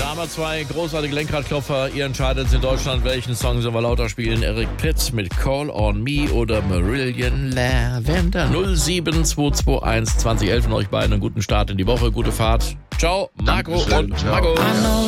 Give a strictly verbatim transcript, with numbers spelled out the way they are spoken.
Da haben wir zwei großartige Lenkradklopfer. Ihr entscheidet in Deutschland, welchen Song sollen wir lauter spielen. Eric Prydz mit Call on Me oder Marillion Lavender. null sieben zwei zwei eins zwanzig elf von euch beiden. Einen guten Start in die Woche, gute Fahrt. Ciao, Marco Dankeschön, und ciao. Marco.